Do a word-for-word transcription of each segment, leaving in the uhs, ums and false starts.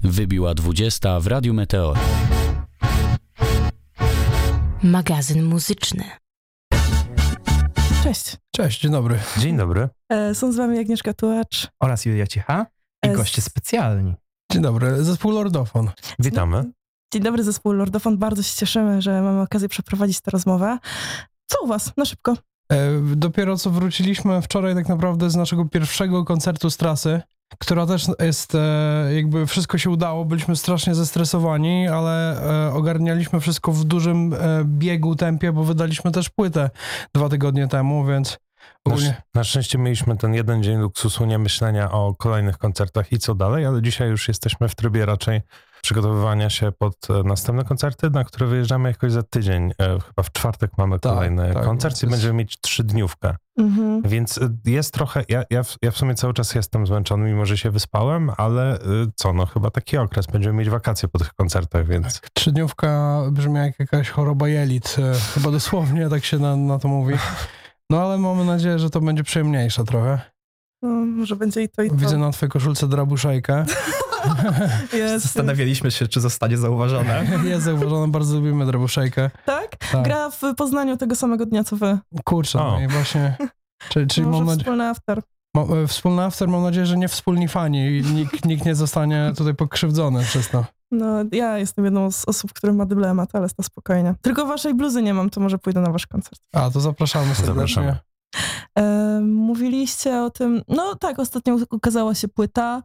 Wybiła dwudziesta w Radiu Meteor. Magazyn muzyczny. Cześć. Cześć, dzień dobry. Dzień dobry. E, są z wami Agnieszka Tułacz oraz Julia Cicha i E, goście specjalni. Dzień dobry, zespół Lordofon. Witamy. Dzień dobry, zespół Lordofon. Bardzo się cieszymy, że mamy okazję przeprowadzić tę rozmowę. Co u was? Na szybko. E, dopiero co wróciliśmy wczoraj tak naprawdę z naszego pierwszego koncertu z trasy, która też jest, e, jakby wszystko się udało, byliśmy strasznie zestresowani, ale e, ogarnialiśmy wszystko w dużym e, biegu, tempie, bo wydaliśmy też płytę dwa tygodnie temu, więc ogólnie... Na, na szczęście mieliśmy ten jeden dzień luksusu, nie myślenia o kolejnych koncertach i co dalej, ale dzisiaj już jesteśmy w trybie raczej przygotowywania się pod następne koncerty, na które wyjeżdżamy jakoś za tydzień. Chyba w czwartek mamy tak, kolejny tak, koncert i jest... będziemy mieć trzydniówkę. Mhm. Więc jest trochę, ja, ja, w, ja w sumie cały czas jestem zmęczony, mimo że się wyspałem, ale co, no chyba taki okres, będziemy mieć wakacje po tych koncertach, więc... Tak, trzydniówka brzmi jak jakaś choroba jelit, chyba dosłownie tak się na, na to mówi. No ale mamy nadzieję, że to będzie przyjemniejsze trochę. No, może będzie i to, i to. Widzę na twojej koszulce drabuszejkę. Jest. Zastanawialiśmy się, czy zostanie zauważone. Jest zauważone, bardzo lubimy drabuszejkę. Tak? Tak. Gra w Poznaniu tego samego dnia, co wy. Kurczę, O. no i właśnie... Czyli, czyli Może mam nadzieję... wspólny after. Ma, wspólny after, mam nadzieję, że nie wspólni fani i nikt, nikt nie zostanie tutaj pokrzywdzony przez to. No, ja jestem jedną z osób, który ma dylemat, ale to spokojnie. Tylko waszej bluzy nie mam, to może pójdę na wasz koncert. A, to zapraszamy serdecznie. Zapraszamy. E, mówiliście o tym, no tak, ostatnio ukazała się płyta,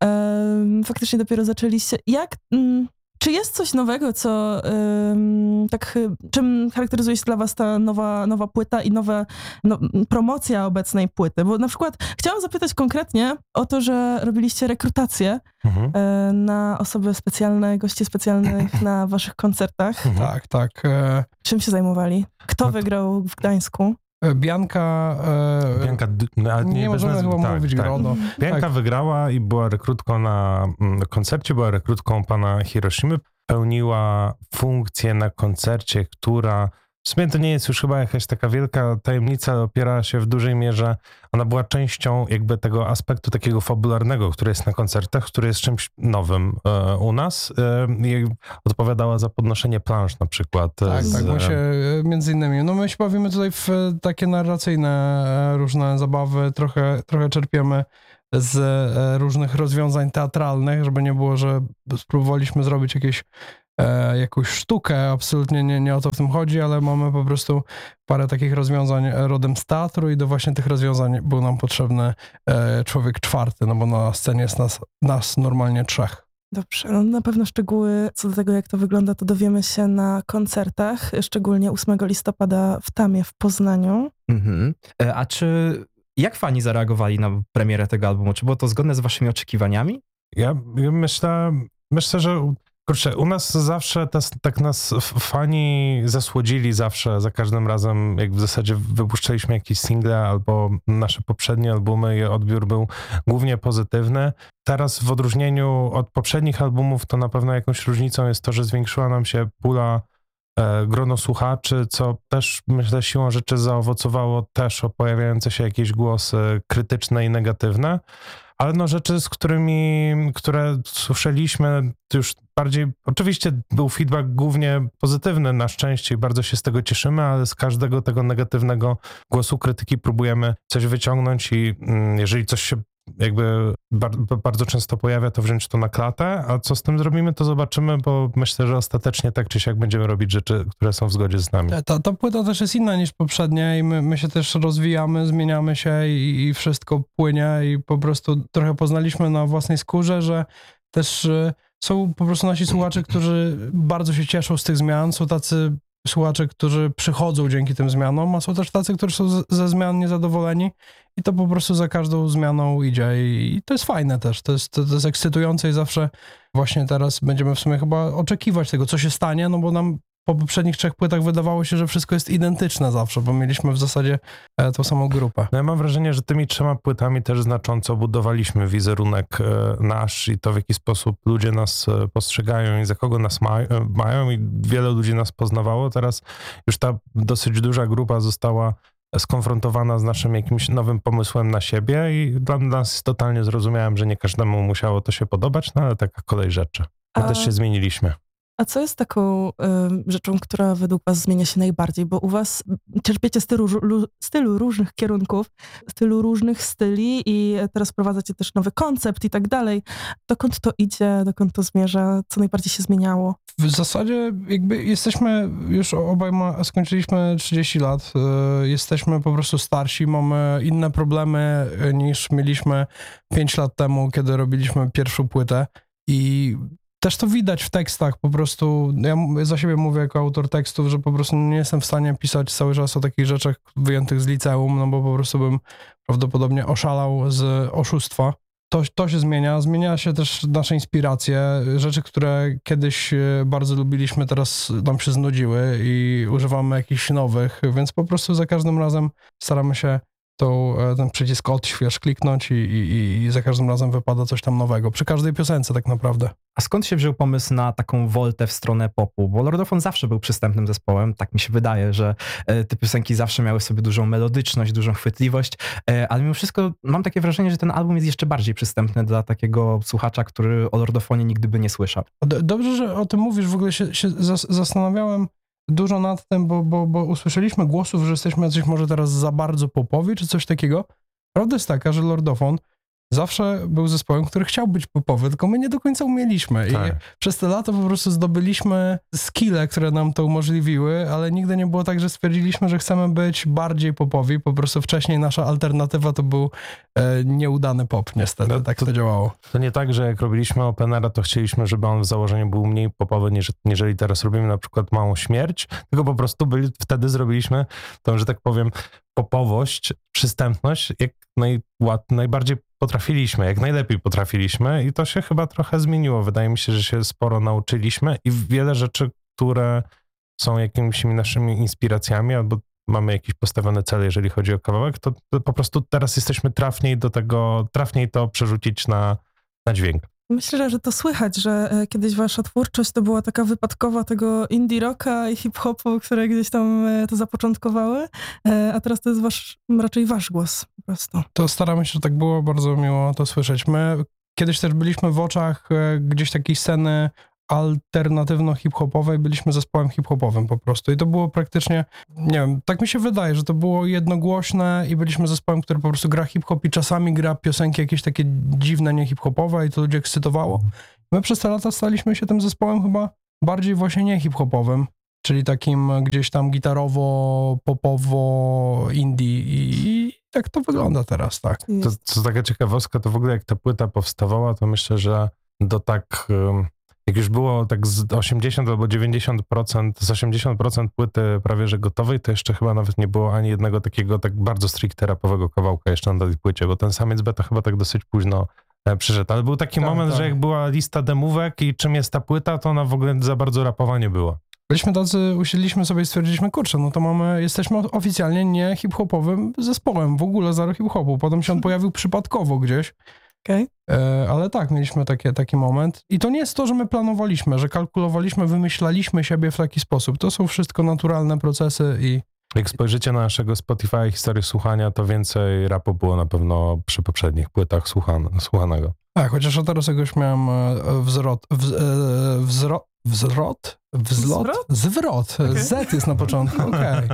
e, faktycznie dopiero zaczęliście. Jak, m, czy jest coś nowego, co e, tak, czym charakteryzuje się dla was ta nowa, nowa płyta i nowa no, promocja obecnej płyty? Bo na przykład chciałam zapytać konkretnie o to, że robiliście rekrutację Mhm. e, na osoby specjalne, gości specjalnych na waszych koncertach. Mhm. Tak, tak. E, Czym się zajmowali? Kto No to- wygrał w Gdańsku? Bianka... E, Bianka, d- ale nie, nie bez możemy nazwy, chyba tak, mówić tak. Grono. Bianka Tak. wygrała i była rekrutką na mm, koncercie, była rekrutką pana Hiroshimy, pełniła funkcję na koncercie, która w sumie to nie jest już chyba jakaś taka wielka tajemnica, ale opiera się w dużej mierze, ona była częścią jakby tego aspektu takiego fabularnego, który jest na koncertach, który jest czymś nowym e, u nas e, i odpowiadała za podnoszenie plansz na przykład. Tak, z, tak, my się e, między innymi, no my się bawimy tutaj w e, takie narracyjne e, różne zabawy, trochę, trochę czerpiemy z e, różnych rozwiązań teatralnych, żeby nie było, że spróbowaliśmy zrobić jakieś e, jakąś sztukę, absolutnie nie, nie o to w tym chodzi, ale mamy po prostu parę takich rozwiązań rodem z teatru i do właśnie tych rozwiązań był nam potrzebny e, człowiek czwarty, no bo na scenie jest nas, nas normalnie trzech. Dobrze, no na pewno szczegóły co do tego, jak to wygląda, to dowiemy się na koncertach, szczególnie ósmego listopada w Tamie w Poznaniu. Mhm. E, A czy jak fani zareagowali na premierę tego albumu? Czy było to zgodne z waszymi oczekiwaniami? Ja ja myślę, myślę, że kurczę, u nas zawsze tas, tak nas f- fani zasłodzili zawsze, za każdym razem, jak w zasadzie wypuszczaliśmy jakieś single albo nasze poprzednie albumy i odbiór był głównie pozytywny. Teraz w odróżnieniu od poprzednich albumów to na pewno jakąś różnicą jest to, że zwiększyła nam się pula e, grono słuchaczy, co też myślę siłą rzeczy zaowocowało też o pojawiające się jakieś głosy krytyczne i negatywne. Ale no rzeczy, z którymi, które słyszeliśmy, to już bardziej, oczywiście był feedback głównie pozytywny na szczęście i bardzo się z tego cieszymy, ale z każdego tego negatywnego głosu krytyki próbujemy coś wyciągnąć i mm, jeżeli coś się jakby bar- bardzo często pojawia, to wziąć to na klatę, a co z tym zrobimy, to zobaczymy, bo myślę, że ostatecznie tak czy siak będziemy robić rzeczy, które są w zgodzie z nami. Ta, ta płyta też jest inna niż poprzednia i my, my się też rozwijamy, zmieniamy się i, i wszystko płynie i po prostu trochę poznaliśmy na własnej skórze, że też y, są po prostu nasi słuchacze, którzy bardzo się cieszą z tych zmian, są tacy słuchacze, którzy przychodzą dzięki tym zmianom, a są też tacy, którzy są z, ze zmian niezadowoleni i to po prostu za każdą zmianą idzie i, i to jest fajne też, to jest, to, to jest ekscytujące i zawsze właśnie teraz będziemy w sumie chyba oczekiwać tego, co się stanie, no bo nam po poprzednich trzech płytach wydawało się, że wszystko jest identyczne zawsze, bo mieliśmy w zasadzie e, tą samą grupę. No ja mam wrażenie, że tymi trzema płytami też znacząco budowaliśmy wizerunek e, nasz i to, w jaki sposób ludzie nas e, postrzegają i za kogo nas ma, e, mają i wiele ludzi nas poznawało. Teraz już ta dosyć duża grupa została skonfrontowana z naszym jakimś nowym pomysłem na siebie i dla nas jest totalnie zrozumiałem, że nie każdemu musiało to się podobać, no ale taka kolej rzeczy. My A- też się zmieniliśmy. A co jest taką y, rzeczą, która według was zmienia się najbardziej? Bo u was czerpiecie z tylu, lu, stylu różnych kierunków, stylu różnych styli i teraz wprowadzacie też nowy koncept i tak dalej. Dokąd to idzie, dokąd to zmierza, co najbardziej się zmieniało? W zasadzie jakby jesteśmy, już obaj ma, skończyliśmy trzydzieści lat, y, jesteśmy po prostu starsi, mamy inne problemy y, niż mieliśmy pięć lat temu, kiedy robiliśmy pierwszą płytę i też to widać w tekstach, po prostu, ja m- za siebie mówię jako autor tekstów, że po prostu nie jestem w stanie pisać cały czas o takich rzeczach wyjętych z liceum, no bo po prostu bym prawdopodobnie oszalał z oszustwa. To, to się zmienia, zmienia się też nasze inspiracje, rzeczy, które kiedyś e, bardzo lubiliśmy, teraz nam się znudziły i używamy jakichś nowych, więc po prostu za każdym razem staramy się tą, e, ten przycisk odśwież kliknąć i, i, i za każdym razem wypada coś tam nowego. Przy każdej piosence tak naprawdę. A skąd się wziął pomysł na taką woltę w stronę popu? Bo Lordofon zawsze był przystępnym zespołem, tak mi się wydaje, że e, te piosenki zawsze miały sobie dużą melodyczność, dużą chwytliwość, e, ale mimo wszystko mam takie wrażenie, że ten album jest jeszcze bardziej przystępny dla takiego słuchacza, który o Lordofonie nigdy by nie słyszał. D- Dobrze, że o tym mówisz, w ogóle się, się zas- zastanawiałem dużo nad tym, bo, bo, bo usłyszeliśmy głosów, że jesteśmy jacyś może teraz za bardzo popowi, czy coś takiego. Prawda jest taka, że Lordofon zawsze był zespołem, który chciał być popowy, tylko my nie do końca umieliśmy. Tak. I przez te lata po prostu zdobyliśmy skille, które nam to umożliwiły, ale nigdy nie było tak, że stwierdziliśmy, że chcemy być bardziej popowi. Po prostu wcześniej nasza alternatywa to był e, nieudany pop, niestety. No, tak to- to działało. To nie tak, że jak robiliśmy Openera, to chcieliśmy, żeby on w założeniu był mniej popowy, niż, niżeli teraz robimy na przykład Małą Śmierć, tylko po prostu byli, wtedy zrobiliśmy tą, że tak powiem, popowość, przystępność, jak najłat, najbardziej potrafiliśmy, jak najlepiej potrafiliśmy i to się chyba trochę zmieniło. Wydaje mi się, że się sporo nauczyliśmy i wiele rzeczy, które są jakimiś naszymi inspiracjami albo mamy jakiś postawiony cel, jeżeli chodzi o kawałek, to, to po prostu teraz jesteśmy trafniej do tego, trafniej to przerzucić na, na dźwięk. Myślę, że to słychać, że e, kiedyś wasza twórczość to była taka wypadkowa tego indie rocka i hip-hopu, które gdzieś tam e, to zapoczątkowały, e, a teraz to jest wasz, raczej wasz głos po prostu. To staramy się, że tak było, bardzo miło to słyszeć. My kiedyś też byliśmy w oczach e, gdzieś takiej sceny alternatywno-hip-hopowej, byliśmy zespołem hip-hopowym po prostu i to było praktycznie, nie wiem, tak mi się wydaje, że to było jednogłośne i byliśmy zespołem, który po prostu gra hip-hop i czasami gra piosenki jakieś takie dziwne, nie hip-hopowe i to ludzi ekscytowało. My przez te lata staliśmy się tym zespołem chyba bardziej właśnie nie hip-hopowym, czyli takim gdzieś tam gitarowo, popowo, indie i, i tak to wygląda teraz, tak. To, co taka ciekawostka, to w ogóle jak ta płyta powstawała, to myślę, że do tak, ym, jak już było tak z osiemdziesiąt albo dziewięćdziesiąt procent, z osiemdziesiąt procent płyty prawie że gotowej, to jeszcze chyba nawet nie było ani jednego takiego tak bardzo stricte rapowego kawałka jeszcze na tej płycie, bo ten Samiec Beta chyba tak dosyć późno e, przyszedł. Ale był taki Tak, moment, tak. że jak była lista demówek i czym jest ta płyta, to ona w ogóle za bardzo rapowa nie była. Byliśmy tacy, usiedliśmy sobie i stwierdziliśmy, kurczę, no to mamy, jesteśmy oficjalnie nie hip-hopowym zespołem, w ogóle zero hip-hopu. Potem się on pojawił przypadkowo gdzieś, Okej? e, ale tak, mieliśmy takie, taki moment. I to nie jest to, że my planowaliśmy, że kalkulowaliśmy, wymyślaliśmy siebie w taki sposób. To są wszystko naturalne procesy i Jak spojrzycie na naszego Spotify historię słuchania, to więcej rapu było na pewno przy poprzednich płytach słuchan, słuchanego. tak, chociaż ja teraz jakoś miałem e, wzrot, wz, e, wzro, wzrot, wzlot, Zwrot? zwrot, Okej. Z jest na początku, okej.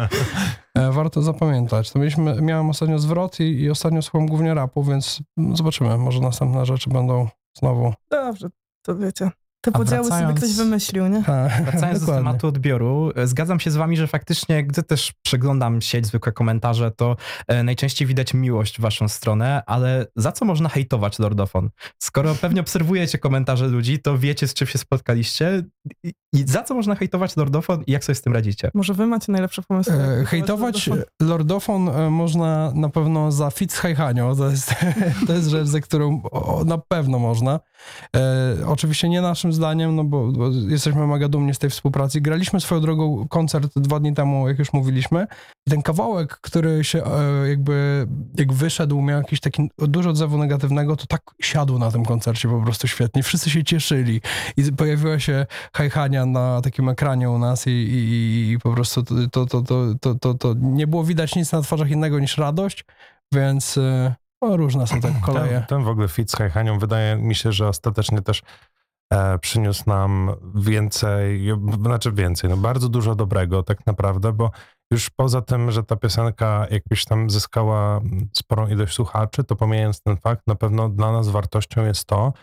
E, Warto zapamiętać. To mieliśmy, miałem ostatnio zwrot i, i ostatnio słucham głównie rapu, więc zobaczymy, może następne rzeczy będą znowu. Dobrze, to wiecie. Te A podziały sobie wracając- ktoś wymyślił, nie? Ha, Wracając do dokładnie. tematu odbioru, e, zgadzam się z wami, że faktycznie, gdy też przeglądam sieć, zwykłe komentarze, to e, najczęściej widać miłość w waszą stronę, ale za co można hejtować Lordofon? Skoro pewnie obserwujecie komentarze ludzi, to wiecie, z czym się spotkaliście i, i za co można hejtować Lordofon i jak sobie z tym radzicie? Może wy macie najlepsze pomysły. E, jak Hejtować Lordofon. Lordofon e, można na pewno za Fitzheihanio, to jest, to jest rzecz, za którą o, na pewno można. E, oczywiście nie naszym naszym zdaniem, no bo, bo jesteśmy mega dumni z tej współpracy. Graliśmy swoją drogą koncert dwa dni temu, jak już mówiliśmy. I ten kawałek, który się e, jakby, jak wyszedł, miał jakiś taki dużo odzewu negatywnego, to tak siadł na tym koncercie po prostu świetnie. Wszyscy się cieszyli. I pojawiła się hajchania na takim ekranie u nas i, i, i po prostu to, to, to, to, to, to, to nie było widać nic na twarzach innego niż radość, więc no, różne są tak koleje. Ten, ten w ogóle fit z hajchanią wydaje mi się, że ostatecznie też e, przyniósł nam więcej, znaczy więcej, no bardzo dużo dobrego tak naprawdę, bo już poza tym, że ta piosenka jakbyś tam zyskała sporą ilość słuchaczy, to pomijając ten fakt, na pewno dla nas wartością jest to,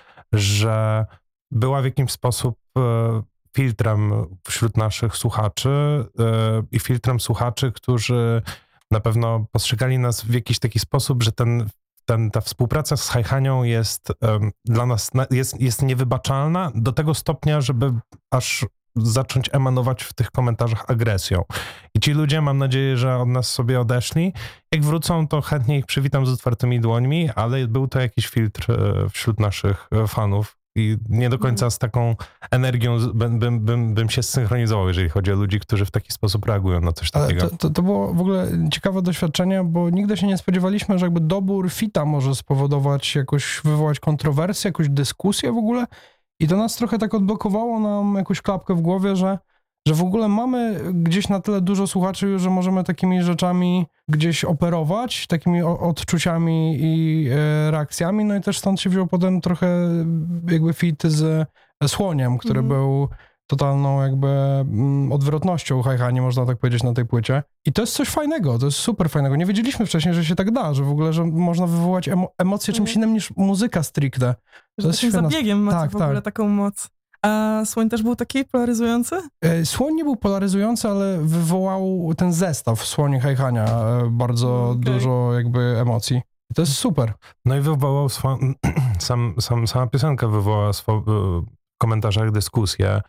że była w jakiś sposób e, filtrem wśród naszych słuchaczy e, i filtrem słuchaczy, którzy na pewno postrzegali nas w jakiś taki sposób, że ten, ten, ta współpraca z hajchanią jest um, dla nas jest, jest niewybaczalna do tego stopnia, żeby aż zacząć emanować w tych komentarzach agresją. I ci ludzie, mam nadzieję, że od nas sobie odeszli. Jak wrócą, to chętnie ich przywitam z otwartymi dłońmi, ale był to jakiś filtr wśród naszych fanów. I nie do końca z taką energią bym, bym, bym, bym się zsynchronizował, jeżeli chodzi o ludzi, którzy w taki sposób reagują na coś takiego. Ale to, to, to było w ogóle ciekawe doświadczenie, bo nigdy się nie spodziewaliśmy, że jakby dobór fita może spowodować jakoś, wywołać kontrowersję, jakąś dyskusję w ogóle. I to nas trochę tak odblokowało nam jakąś klapkę w głowie, że, że w ogóle mamy gdzieś na tyle dużo słuchaczy już, że możemy takimi rzeczami gdzieś operować, takimi odczuciami i e, reakcjami, no i też stąd się wziął potem trochę jakby fit z Słoniem, który mm. był totalną jakby mm, odwrotnością hajchani, można tak powiedzieć, na tej płycie. I to jest coś fajnego, to jest super fajnego. Nie wiedzieliśmy wcześniej, że się tak da, że w ogóle, że można wywołać emo- emocje czymś innym niż muzyka stricte. To jest takim zabiegiem macie tak, w ogóle tak. taką moc. A Słoń też był taki polaryzujący? Słoń nie był polaryzujący, ale wywołał ten zestaw Słoni hajchania bardzo okay. dużo jakby emocji. I to jest super. No i wywołał swo- sam, sam, sama piosenka wywołała swo- w komentarzach dyskusję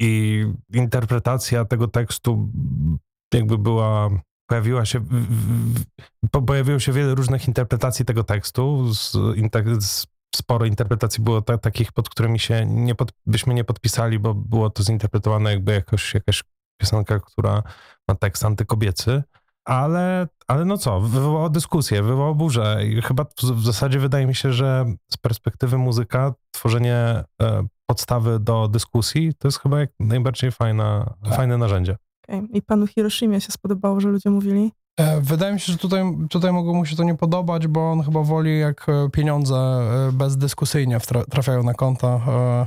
i interpretacja tego tekstu jakby była, pojawiła się, w, w, pojawiło się wiele różnych interpretacji tego tekstu, z, inter, z sporo interpretacji było ta, takich, pod którymi się nie pod, byśmy nie podpisali, bo było to zinterpretowane jakby jakoś, jakaś piosenka, która ma tekst antykobiecy, ale, ale no co, wywołało dyskusję, wywołało burzę i chyba w, w zasadzie wydaje mi się, że z perspektywy muzyka tworzenie e, podstawy do dyskusji to jest chyba jak najbardziej fajna, fajne narzędzie. Okay. I panu Hiroshimie się spodobało, że ludzie mówili? Wydaje mi się, że tutaj, tutaj mogło mu się to nie podobać, bo on chyba woli, jak pieniądze bezdyskusyjnie trafiają na konta.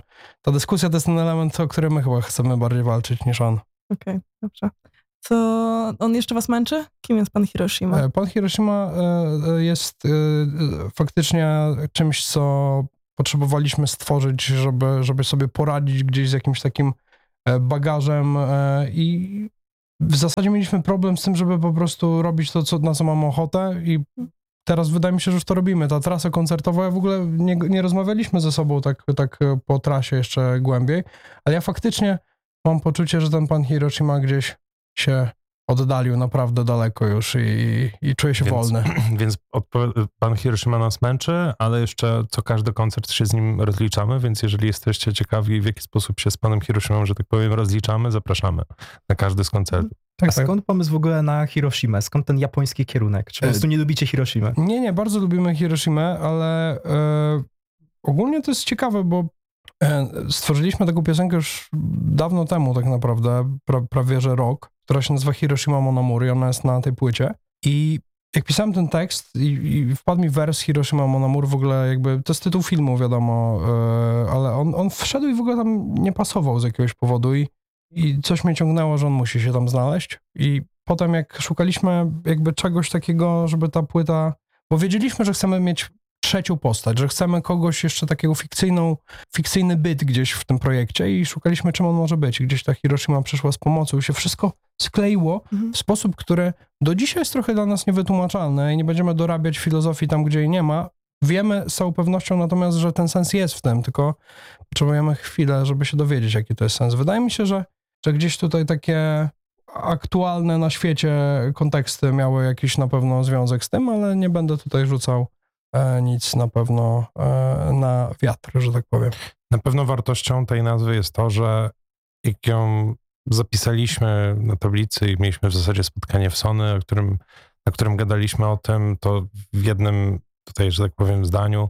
Ta dyskusja to jest ten element, o który my chyba chcemy bardziej walczyć niż on. Okej, okay, dobrze. Co on jeszcze was męczy? Kim jest pan Hiroshima? Pan Hiroshima jest faktycznie czymś, co potrzebowaliśmy stworzyć, żeby, żeby sobie poradzić gdzieś z jakimś takim bagażem i w zasadzie mieliśmy problem z tym, żeby po prostu robić to, co, na co mamy ochotę i teraz wydaje mi się, że już to robimy. Ta trasa koncertowa, ja w ogóle nie, nie rozmawialiśmy ze sobą tak, tak po trasie jeszcze głębiej, ale ja faktycznie mam poczucie, że ten pan Hiroshima gdzieś się oddalił naprawdę daleko już i, i czuję się więc, wolny. Więc odpo- pan Hiroshima nas męczy, ale jeszcze co każdy koncert się z nim rozliczamy, więc jeżeli jesteście ciekawi, w jaki sposób się z panem Hiroshimą, że tak powiem, rozliczamy, zapraszamy na każdy z koncertów. Tak, A skąd pomysł w ogóle na Hiroshimę? Skąd ten japoński kierunek? Czy po prostu nie lubicie Hiroshimy? Nie, nie, bardzo lubimy Hiroshimę, ale e, ogólnie to jest ciekawe, bo e, stworzyliśmy taką piosenkę już dawno temu tak naprawdę, pra, prawie że rok, która się nazywa Hiroshima Mon Amour i ona jest na tej płycie. I jak pisałem ten tekst i, i wpadł mi wers Hiroshima Mon Amour, w ogóle jakby, to jest tytuł filmu, wiadomo, e, ale on, on wszedł i w ogóle tam nie pasował z jakiegoś powodu i, i coś mnie ciągnęło, że on musi się tam znaleźć. I potem jak szukaliśmy jakby czegoś takiego, żeby ta płyta, bo wiedzieliśmy, że chcemy mieć trzecią postać, że chcemy kogoś jeszcze takiego fikcyjną, fikcyjny byt gdzieś w tym projekcie i szukaliśmy, czym on może być. I gdzieś ta Hiroshima przyszła z pomocą i się wszystko skleiło mhm. w sposób, który do dzisiaj jest trochę dla nas niewytłumaczalny i nie będziemy dorabiać filozofii tam, gdzie jej nie ma. Wiemy z całą pewnością natomiast, że ten sens jest w tym, tylko potrzebujemy chwilę, żeby się dowiedzieć, jaki to jest sens. Wydaje mi się, że, że gdzieś tutaj takie aktualne na świecie konteksty miały jakiś na pewno związek z tym, ale nie będę tutaj rzucał e, nic na pewno e, na wiatr, że tak powiem. Na pewno wartością tej nazwy jest to, że jak ją zapisaliśmy na tablicy i mieliśmy w zasadzie spotkanie w Sony, o którym, na którym gadaliśmy o tym, to w jednym tutaj, że tak powiem, zdaniu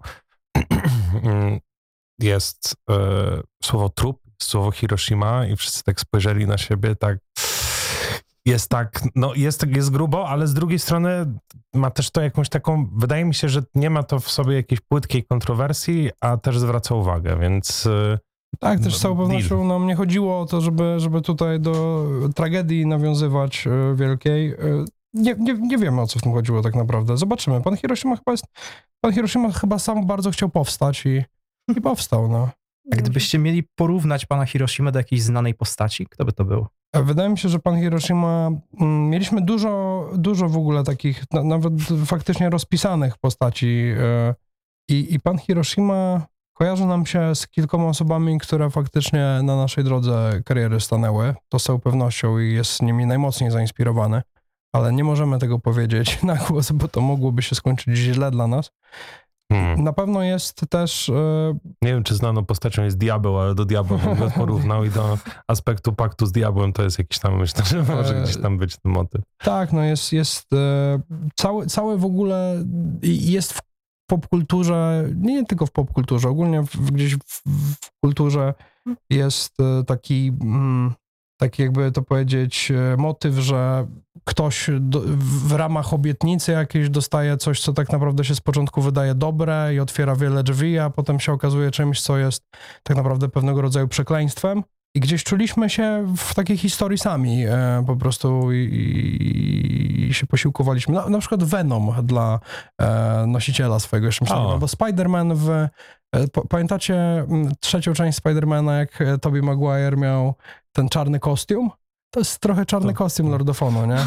jest e, słowo trup, słowo Hiroshima i wszyscy tak spojrzeli na siebie, tak jest tak, no jest, jest grubo, ale z drugiej strony ma też to jakąś taką, wydaje mi się, że nie ma to w sobie jakiejś płytkiej kontrowersji, a też zwraca uwagę, więc... Tak, też z całą deal. pewnością nam nie chodziło o to, żeby, żeby tutaj do tragedii nawiązywać e, wielkiej. E, nie, nie, nie wiemy, o co w tym chodziło tak naprawdę. Zobaczymy. Pan Hiroshima chyba jest, pan Hiroshima chyba sam bardzo chciał powstać i, i powstał, no. A gdybyście mieli porównać pana Hiroshimę do jakiejś znanej postaci, kto by to był? Wydaje mi się, że pan Hiroshima, mm, mieliśmy dużo, dużo w ogóle takich, na, nawet faktycznie rozpisanych postaci e, i, i pan Hiroshima kojarzy nam się z kilkoma osobami, które faktycznie na naszej drodze kariery stanęły. To z całą pewnością i jest nimi najmocniej zainspirowany, ale nie możemy tego powiedzieć na głos, bo to mogłoby się skończyć źle dla nas. Hmm. Na pewno jest też... E, Nie wiem, czy znaną postacią jest diabeł, ale do diabła bym go porównał i do aspektu paktu z diabłem to jest jakiś tam, myślę, że może gdzieś tam być ten motyw. Tak, no jest, jest e, cały, cały w ogóle jest w popkulturze, nie, nie tylko w popkulturze, ogólnie w, gdzieś w, w kulturze jest e, taki, mm, taki jakby to powiedzieć, e, motyw, że ktoś do, w ramach obietnicy jakiejś dostaje coś, co tak naprawdę się z początku wydaje dobre i otwiera wiele drzwi, a potem się okazuje czymś, co jest tak naprawdę pewnego rodzaju przekleństwem. I gdzieś czuliśmy się w takiej historii sami e, po prostu i, i, i się posiłkowaliśmy. Na, na przykład Venom dla e, nosiciela swojego jeszcze myślałem, bo Spider-Man w... E, po, pamiętacie m, trzecią część Spider-Mana, jak e, Tobey Maguire miał ten czarny kostium? To jest trochę czarny To- kostium Lordofonu, nie?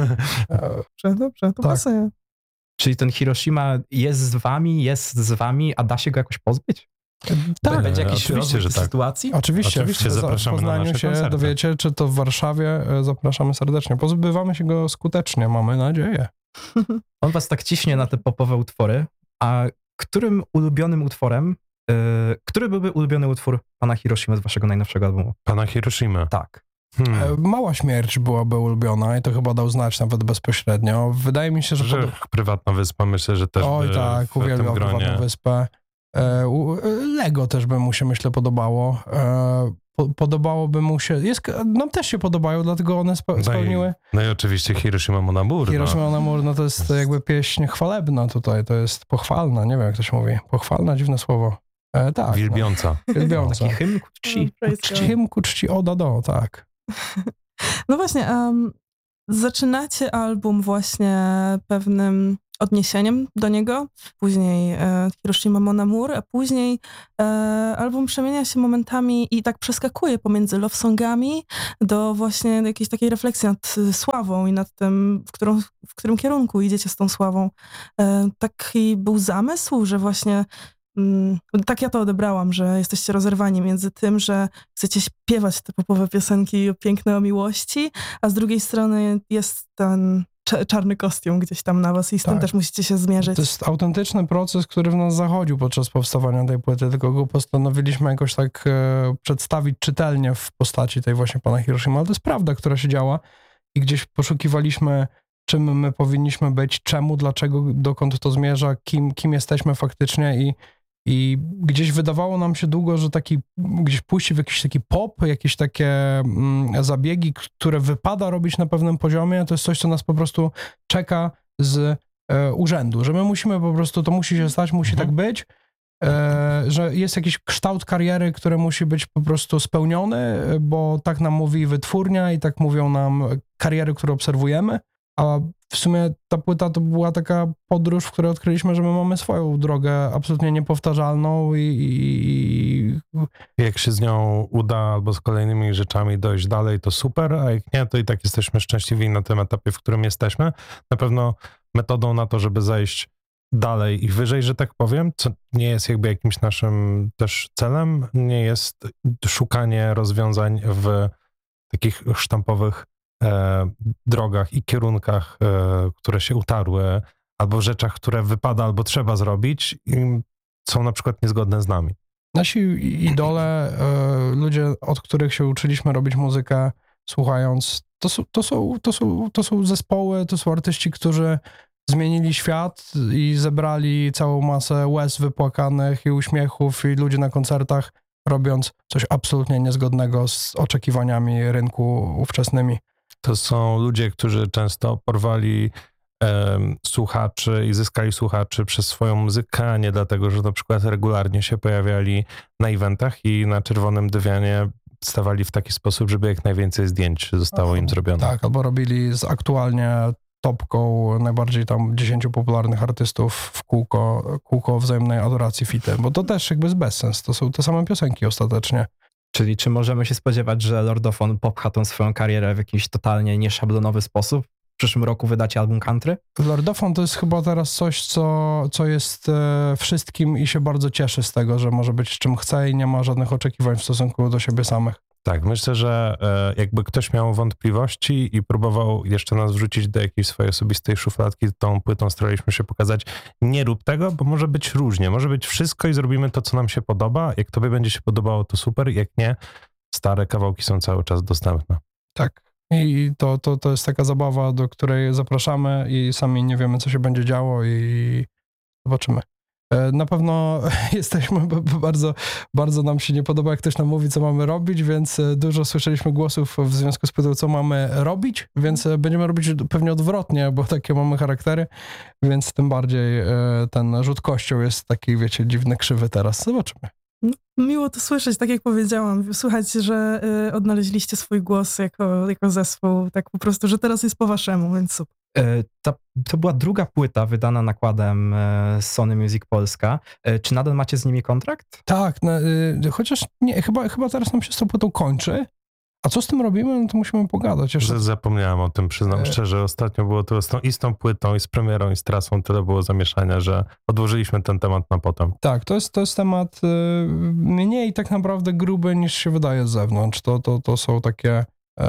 E, Dobrze, dobrze, to Tak. pasuje. Czyli ten Hiroshima jest z wami, jest z wami, a da się go jakoś pozbyć? tak, Będzie jakiś oczywiście, rozwój że tej tak. sytuacji? Oczywiście, Oczywiście, w, za- w zapraszamy na Poznaniu nasze się koncerty. dowiecie, czy to w Warszawie, e, zapraszamy serdecznie. Pozbywamy się go skutecznie, mamy nadzieję. On was tak ciśnie na te popowe utwory, a którym ulubionym utworem, yy, który byłby ulubiony utwór pana Hiroshimy z waszego najnowszego albumu? Pana Hiroshima. Tak. Hmm. E, Mała śmierć byłaby ulubiona i to chyba dał znać nawet bezpośrednio. Wydaje mi się, że... Że pod... prywatna wyspa, myślę, że też Oj by tak, w tym uwielbiam gronie. prywatną wyspę. E, u- e, Lego też by mu się, myślę, podobało. E, po, podobałoby mu się... Jest, nam też się podobają, dlatego one spe, No i- spełniły... No i oczywiście Hiroshima Mon Amour. Hiroshima No. Mon Amour, no to jest jakby pieśń chwalebna tutaj, to jest pochwalna, nie wiem jak to się mówi. Pochwalna, dziwne słowo. E, tak, Wielbiąca. no, wielbiąca. Taki hymn ku czci. Praise Czci God. hymn ku czci Oda Do, tak. No właśnie, um, zaczynacie album właśnie pewnym odniesieniem do niego, później e, Hiroshima Mon Amour, a później e, album przemienia się momentami i tak przeskakuje pomiędzy love songami do właśnie jakiejś takiej refleksji nad y, sławą i nad tym, w, którą, w którym kierunku idziecie z tą sławą. E, taki był zamysł, że właśnie mm, tak ja to odebrałam, że jesteście rozerwani między tym, że chcecie śpiewać te popowe piosenki piękne o miłości, a z drugiej strony jest ten cza- czarny kostium gdzieś tam na was i z tym Tak. też musicie się zmierzyć. To jest autentyczny proces, który w nas zachodził podczas powstawania tej płyty, tylko go postanowiliśmy jakoś tak e, przedstawić czytelnie w postaci tej właśnie pana Hiroshima, ale to jest prawda, która się działa i gdzieś poszukiwaliśmy, czym my powinniśmy być, czemu, dlaczego, dokąd to zmierza, kim, kim jesteśmy faktycznie i I gdzieś wydawało nam się długo, że taki, gdzieś pójście w jakiś taki pop, jakieś takie mm, zabiegi, które wypada robić na pewnym poziomie, to jest coś, co nas po prostu czeka z e, urzędu, że my musimy po prostu, to musi się stać, musi Mhm. tak być, e, że jest jakiś kształt kariery, który musi być po prostu spełniony, bo tak nam mówi wytwórnia i tak mówią nam kariery, które obserwujemy, a w sumie ta płyta to była taka podróż, w której odkryliśmy, że my mamy swoją drogę absolutnie niepowtarzalną i, i, Jak się z nią uda albo z kolejnymi rzeczami dojść dalej, to super, a jak nie, to i tak jesteśmy szczęśliwi na tym etapie, w którym jesteśmy. Na pewno metodą na to, żeby zajść dalej i wyżej, że tak powiem, co nie jest jakby jakimś naszym też celem, nie jest szukanie rozwiązań w takich sztampowych e, drogach i kierunkach, e, które się utarły, albo w rzeczach, które wypada albo trzeba zrobić i są na przykład niezgodne z nami. Nasi idole, e, ludzie, od których się uczyliśmy robić muzykę, słuchając, to są, to są, to są, to są zespoły, to są artyści, którzy zmienili świat i zebrali całą masę łez wypłakanych i uśmiechów i ludzi na koncertach, robiąc coś absolutnie niezgodnego z oczekiwaniami rynku ówczesnymi. To są ludzie, którzy często porwali e, słuchaczy i zyskali słuchaczy przez swoją muzykę, a nie dlatego, że na przykład regularnie się pojawiali na eventach i na czerwonym dywanie stawali w taki sposób, żeby jak najwięcej zdjęć zostało im zrobione. Tak, albo robili z aktualnie topką najbardziej tam dziesięciu popularnych artystów w kółko, kółko wzajemnej adoracji fity, bo to też jakby jest bezsens, to są te same piosenki ostatecznie. Czyli czy możemy się spodziewać, że Lordofon popcha tą swoją karierę w jakiś totalnie nieszablonowy sposób? W przyszłym roku wydacie album country? Lordofon to jest chyba teraz coś, co, co jest e, wszystkim i się bardzo cieszy z tego, że może być czym chce i nie ma żadnych oczekiwań w stosunku do siebie samych. Tak, myślę, że e, jakby ktoś miał wątpliwości i próbował jeszcze nas wrzucić do jakiejś swojej osobistej szufladki, tą płytą staraliśmy się pokazać, nie rób tego, bo może być różnie, może być wszystko i zrobimy to, co nam się podoba. Jak tobie będzie się podobało, to super, jak nie, stare kawałki są cały czas dostępne. Tak. I to, to, to jest taka zabawa, do której zapraszamy i sami nie wiemy, co się będzie działo i zobaczymy. Na pewno jesteśmy, bardzo, bardzo nam się nie podoba, jak ktoś nam mówi, co mamy robić, więc dużo słyszeliśmy głosów w związku z pytą, co mamy robić, więc będziemy robić pewnie odwrotnie, bo takie mamy charaktery, więc tym bardziej ten rzut kością jest taki, wiecie, dziwny, krzywy teraz. Zobaczymy. No, miło to słyszeć, tak jak powiedziałam, słuchać, że y, odnaleźliście swój głos jako, jako zespół, tak po prostu, że teraz jest po waszemu, więc super. Ta, to była druga płyta wydana nakładem Sony Music Polska. Czy nadal macie z nimi kontrakt? Tak, no, y, chociaż nie, chyba, chyba teraz nam się z tą płytą kończy. A co z tym robimy? No to musimy pogadać jeszcze. Zapomniałem o tym, przyznam szczerze. Ostatnio było to z tą, i z tą płytą, i z premierą, i z trasą tyle było zamieszania, że odłożyliśmy ten temat na potem. Tak, to jest, to jest temat y, mniej tak naprawdę gruby niż się wydaje z zewnątrz. To, to, to są takie... Y,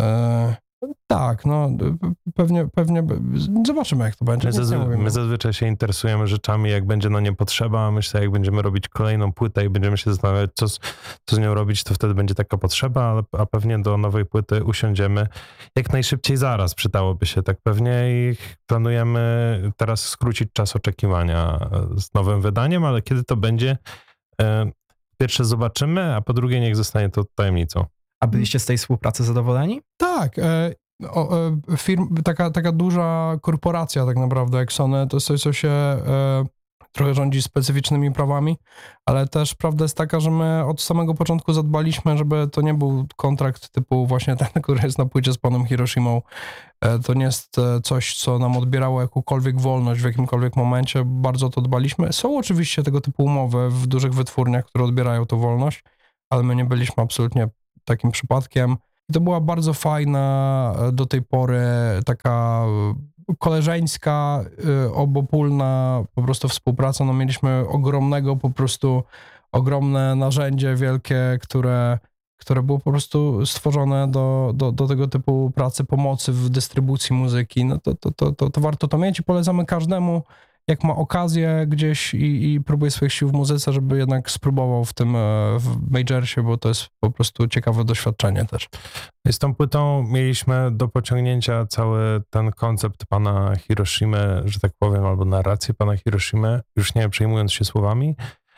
tak, no pewnie, pewnie zobaczymy, jak to będzie. My, zazwy- my zazwyczaj się interesujemy rzeczami, jak będzie na nie potrzeba, a myślę, jak będziemy robić kolejną płytę i będziemy się zastanawiać, co z, co z nią robić, to wtedy będzie taka potrzeba, ale, a pewnie do nowej płyty usiądziemy jak najszybciej zaraz, przydałoby się tak pewnie i planujemy teraz skrócić czas oczekiwania z nowym wydaniem, ale kiedy to będzie, e, pierwsze zobaczymy, a po drugie niech zostanie to tajemnicą. A byliście z tej współpracy zadowoleni? Tak. E, o, e, firm, taka, taka duża korporacja tak naprawdę jak Sony, to jest coś, co się e, trochę rządzi specyficznymi prawami, ale też prawda jest taka, że my od samego początku zadbaliśmy, żeby to nie był kontrakt typu właśnie ten, który jest na płycie z panem Hiroshimą. E, to nie jest coś, co nam odbierało jakąkolwiek wolność w jakimkolwiek momencie. Bardzo to dbaliśmy. Są oczywiście tego typu umowy w dużych wytwórniach, które odbierają tę wolność, ale my nie byliśmy absolutnie takim przypadkiem. I to była bardzo fajna do tej pory taka koleżeńska, obopólna po prostu współpraca. No mieliśmy ogromnego po prostu, ogromne narzędzie wielkie, które, które było po prostu stworzone do, do, do tego typu pracy, pomocy w dystrybucji muzyki. No to, to, to, to, to warto to mieć i polecamy każdemu, jak ma okazję gdzieś i, i próbuje swoich sił w muzyce, żeby jednak spróbował w tym w majorsie, bo to jest po prostu ciekawe doświadczenie też. Z tą płytą mieliśmy do pociągnięcia cały ten koncept pana Hiroshimy, że tak powiem, albo narrację pana Hiroshimy, już nie przejmując się słowami.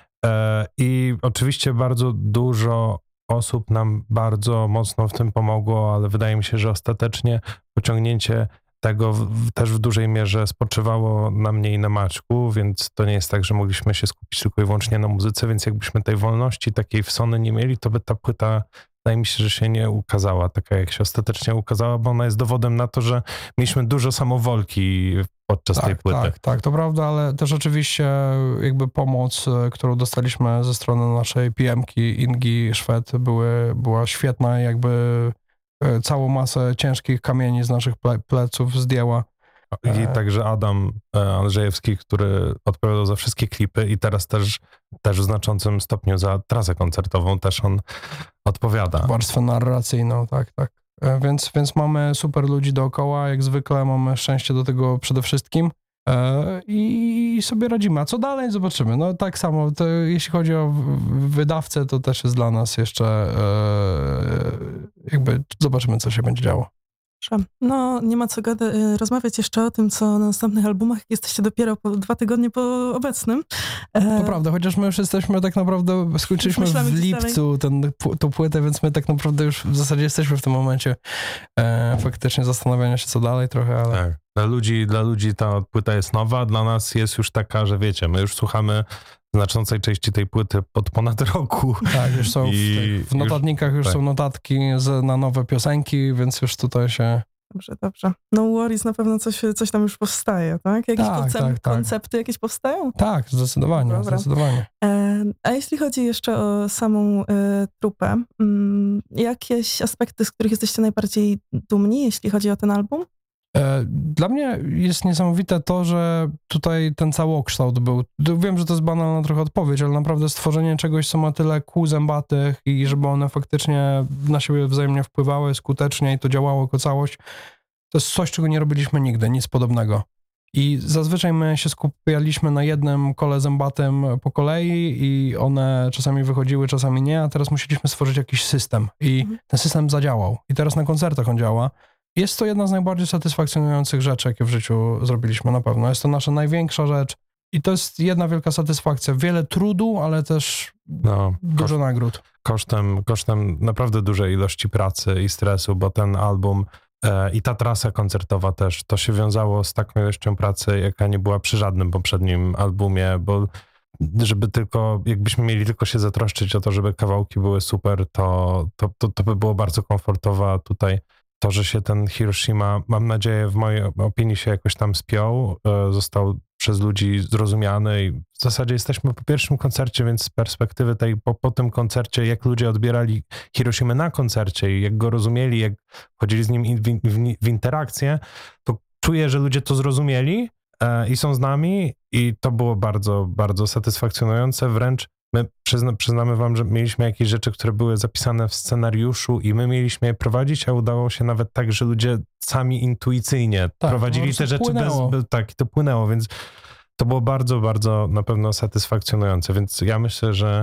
I oczywiście bardzo dużo osób nam bardzo mocno w tym pomogło, ale wydaje mi się, że ostatecznie pociągnięcie tego w, też w dużej mierze spoczywało na mnie i na Maćku, więc to nie jest tak, że mogliśmy się skupić tylko i wyłącznie na muzyce, więc jakbyśmy tej wolności takiej w Sony nie mieli, to by ta płyta, wydaje mi się, że się nie ukazała taka, jak się ostatecznie ukazała, bo ona jest dowodem na to, że mieliśmy dużo samowolki podczas tak, tej płyty. Tak, tak, to prawda, ale też oczywiście jakby pomoc, którą dostaliśmy ze strony naszej P M-ki Ingi Szwed były, była świetna, jakby całą masę ciężkich kamieni z naszych ple- pleców zdjęła. I także Adam Andrzejewski, który odpowiadał za wszystkie klipy i teraz też, też w znaczącym stopniu za trasę koncertową też on odpowiada. Warstwę narracyjną, tak, tak. Więc, więc mamy super ludzi dookoła, jak zwykle mamy szczęście do tego przede wszystkim. e, i sobie radzimy. A co dalej? Zobaczymy. No tak samo, to jeśli chodzi o w- wydawcę, to też jest dla nas jeszcze e, jakby zobaczymy, co się będzie działo. Dobrze. No, nie ma co gada- y, rozmawiać jeszcze o tym, co na następnych albumach. Jesteście dopiero po dwa tygodnie po obecnym. E, To prawda, chociaż my już jesteśmy tak naprawdę, skończyliśmy Myślamy w gdzieś lipcu ten, pu- tą płytę, więc my tak naprawdę już w zasadzie jesteśmy w tym momencie e, faktycznie zastanawiania się, co dalej trochę, ale... Tak. Dla ludzi, dla ludzi ta płyta jest nowa, dla nas jest już taka, że wiecie, my już słuchamy znaczącej części tej płyty od ponad roku. Tak, już są w, I tych, w notatnikach, już tak. są notatki z, na nowe piosenki, więc już tutaj się... Dobrze, dobrze. No Worries na pewno coś, coś tam już powstaje, tak? Jakieś Tak, koncep- tak, tak. koncepty jakieś powstają? Tak, zdecydowanie, Dobra. zdecydowanie. E, a jeśli chodzi jeszcze o samą e, trupę, mm, jakieś aspekty, z których jesteście najbardziej dumni, jeśli chodzi o ten album? E, Dla mnie jest niesamowite to, że tutaj ten całokształt był. Wiem, że to jest banalna trochę odpowiedź, ale naprawdę stworzenie czegoś, co ma tyle kół zębatych i żeby one faktycznie na siebie wzajemnie wpływały skutecznie i to działało jako całość, to jest coś, czego nie robiliśmy nigdy, nic podobnego. I zazwyczaj my się skupialiśmy na jednym kole zębatym po kolei i one czasami wychodziły, czasami nie, a teraz musieliśmy stworzyć jakiś system i Mhm. ten system zadziałał. I teraz na koncertach on działa. Jest to jedna z najbardziej satysfakcjonujących rzeczy, jakie w życiu zrobiliśmy na pewno. Jest to nasza największa rzecz i to jest jedna wielka satysfakcja. Wiele trudu, ale też No, dużo nagród. kosztem, kosztem naprawdę dużej ilości pracy i stresu, bo ten album e, i ta trasa koncertowa też, to się wiązało z taką ilością pracy, jaka nie była przy żadnym poprzednim albumie, bo żeby tylko, jakbyśmy mieli tylko się zatroszczyć o to, żeby kawałki były super, to, to, to, to by było bardzo komfortowe, a tutaj to, że się ten Hiroshima, mam nadzieję, w mojej opinii się jakoś tam spiął, e, został przez ludzi zrozumiany i w zasadzie jesteśmy po pierwszym koncercie, więc z perspektywy tej, po, po tym koncercie, jak ludzie odbierali Hiroshimę na koncercie i jak go rozumieli, jak wchodzili z nim in- w, w, w interakcję, to czuję, że ludzie to zrozumieli e, i są z nami i to było bardzo, bardzo satysfakcjonujące, wręcz my przyzna, przyznamy wam, że mieliśmy jakieś rzeczy, które były zapisane w scenariuszu i my mieliśmy je prowadzić, a udało się nawet tak, że ludzie sami intuicyjnie Tak, prowadzili po te prostu rzeczy bez, płynęło. bez... Tak, i to płynęło, więc to było bardzo, bardzo na pewno satysfakcjonujące, więc ja myślę, że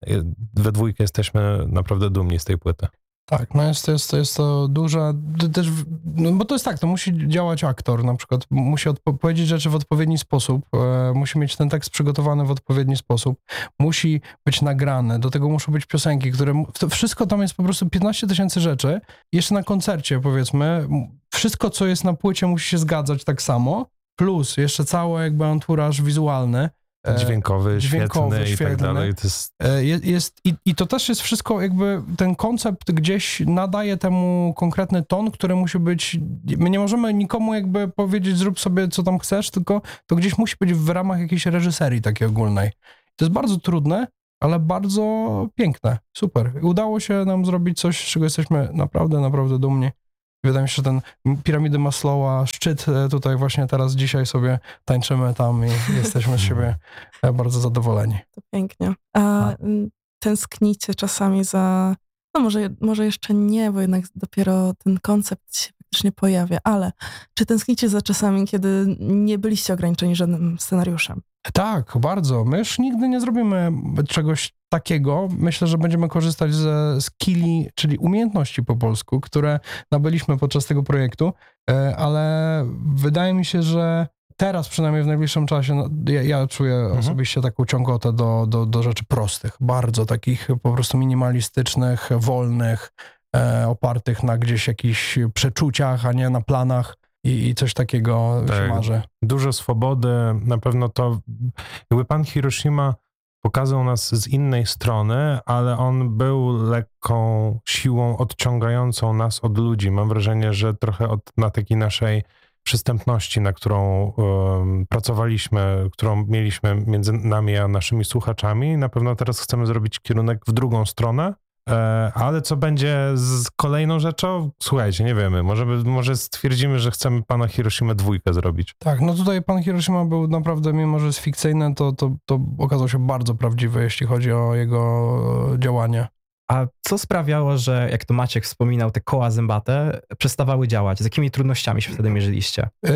we dwójkę jesteśmy naprawdę dumni z tej płyty. Tak, no jest, jest, jest to duża, to też, no bo to jest tak, to musi działać aktor, na przykład musi odpo- powiedzieć rzeczy w odpowiedni sposób, e, musi mieć ten tekst przygotowany w odpowiedni sposób, musi być nagrane, do tego muszą być piosenki, które, mu- to wszystko tam jest po prostu piętnaście tysięcy rzeczy, jeszcze na koncercie powiedzmy, m- wszystko co jest na płycie musi się zgadzać tak samo, plus jeszcze cały jakby anturaż wizualny, e, Dźwiękowy, dźwiękowy, świetny i tak świetny. dalej. To jest E, je- Jest, i, I to też jest wszystko jakby, ten koncept gdzieś nadaje temu konkretny ton, który musi być, my nie możemy nikomu jakby powiedzieć zrób sobie co tam chcesz, tylko to gdzieś musi być w ramach jakiejś reżyserii takiej ogólnej. To jest bardzo trudne, ale bardzo piękne, super. Udało się nam zrobić coś, z czego jesteśmy naprawdę, naprawdę dumni. Wydaje mi się, że ten piramidy Maslowa, szczyt e, tutaj właśnie teraz dzisiaj sobie tańczymy tam i jesteśmy z siebie e, bardzo zadowoleni. To pięknie. A Tak. mm, tęsknicie czasami za... No może, może jeszcze nie, bo jednak dopiero ten koncept się faktycznie pojawia, ale czy tęsknicie za czasami, kiedy nie byliście ograniczeni żadnym scenariuszem? Tak, bardzo. My już nigdy nie zrobimy czegoś takiego. Myślę, że będziemy korzystać ze skilli, czyli umiejętności po polsku, które nabyliśmy podczas tego projektu, e, ale wydaje mi się, że teraz przynajmniej w najbliższym czasie no, ja, ja czuję Mhm. osobiście taką ciągotę do, do, do rzeczy prostych, bardzo takich po prostu minimalistycznych, wolnych, e, opartych na gdzieś jakichś przeczuciach, a nie na planach i, i coś takiego Tak. się marzy. dużo swobody, na pewno to, jakby pan Hiroshima pokazał nas z innej strony, ale on był lekką siłą odciągającą nas od ludzi. Mam wrażenie, że trochę od, na takiej naszej przystępności, na którą um, pracowaliśmy, którą mieliśmy między nami a naszymi słuchaczami. Na pewno teraz chcemy zrobić kierunek w drugą stronę, e, ale co będzie z kolejną rzeczą? Słuchajcie, nie wiemy. Może, może stwierdzimy, że chcemy pana Hiroshima dwójkę zrobić. Tak, no tutaj pan Hiroshima był naprawdę, mimo że jest fikcyjny, to, to, to okazał się bardzo prawdziwy, jeśli chodzi o jego działanie. A co sprawiało, że jak to Maciek wspominał, te koła zębate przestawały działać? Z jakimi trudnościami się wtedy mierzyliście? Y,